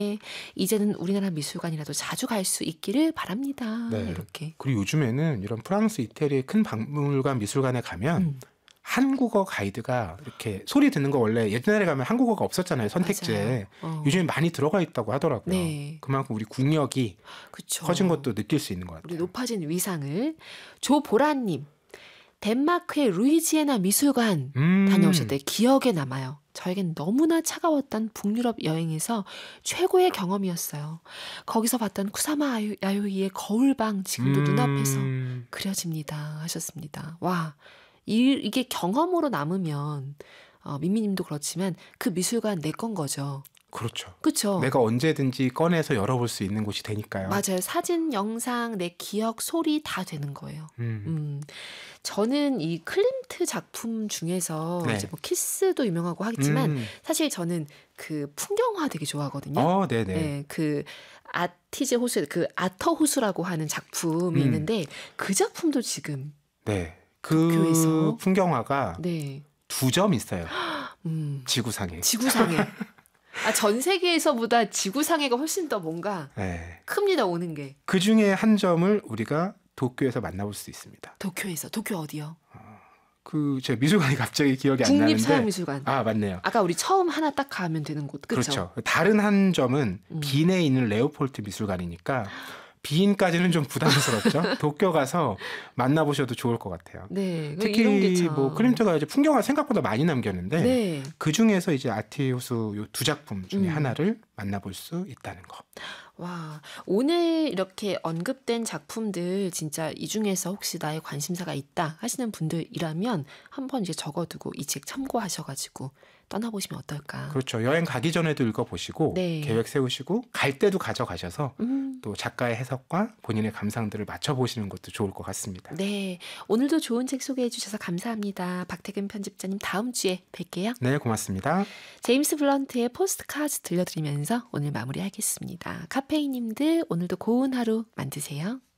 이제는 우리나라 미술관이라도 자주 갈 수 있기를 바랍니다. 네. 이렇게. 그리고 요즘에는 이런 프랑스, 이태리의 큰 박물관, 미술관에 가면 한국어 가이드가 이렇게 소리 듣는 거 원래 옛날에 가면 한국어가 없었잖아요. 선택지에. 요즘에 많이 들어가 있다고 하더라고요. 네. 그만큼 우리 국력이 그쵸. 커진 것도 느낄 수 있는 것 우리 같아요. 높아진 위상을. 조보라님. 덴마크의 루이지애나 미술관 다녀오실 때 기억에 남아요. 저에겐 너무나 차가웠던 북유럽 여행에서 최고의 경험이었어요. 거기서 봤던 쿠사마 야요이의 거울방 지금도 눈앞에서 그려집니다. 하셨습니다. 와, 이게 경험으로 남으면 민미님도 그렇지만 그 미술관 내 건 거죠. 그렇죠. 그렇죠. 내가 언제든지 꺼내서 열어볼 수 있는 곳이 되니까요. 맞아요. 사진, 영상, 내 기억, 소리 다 되는 거예요. 저는 이 클림트 작품 중에서 네. 이제 뭐 키스도 유명하고 하겠지만 사실 저는 그 풍경화 되게 좋아하거든요. 네네. 네, 그 아티제 호수, 그 아터 호수라고 하는 작품이 있는데 그 작품도 지금 네. 도쿄에서. 그 풍경화가 네. 2점 있어요. 지구상에. 지구상에. 전 세계에서보다 지구상에가 훨씬 더 뭔가 네. 큽니다, 오는 게. 그 중에 한 점을 우리가 도쿄에서 만나볼 수 있습니다. 도쿄에서. 도쿄 어디요? 제 미술관이 갑자기 기억이 안 나는데. 국립사회미술관. 맞네요. 아까 우리 처음 하나 딱 가면 되는 곳. 그렇죠? 그렇죠. 다른 한 점은 빈에 있는 레오폴트 미술관이니까 빈까지는 좀 부담스럽죠. 도쿄 가서 만나보셔도 좋을 것 같아요. 네. 특히 이런 게 참. 뭐 클림트가 이제 풍경화 생각보다 많이 남겼는데 네. 그 중에서 이제 아티호수 요 2작품 중에 하나를 만나볼 수 있다는 거. 와, 오늘 이렇게 언급된 작품들 진짜 이 중에서 혹시 나의 관심사가 있다 하시는 분들이라면 한번 이제 적어두고 이 책 참고하셔가지고 떠나보시면 어떨까. 그렇죠. 여행 가기 전에도 읽어보시고 네. 계획 세우시고 갈 때도 가져가셔서 또 작가의 해석과 본인의 감상들을 맞춰보시는 것도 좋을 것 같습니다. 네, 오늘도 좋은 책 소개해 주셔서 감사합니다. 박태근 편집자님 다음 주에 뵐게요. 네, 고맙습니다. 제임스 블런트의 포스트카드 들려드리면서 오늘 마무리하겠습니다. 카페인님들 오늘도 고운 하루 만드세요.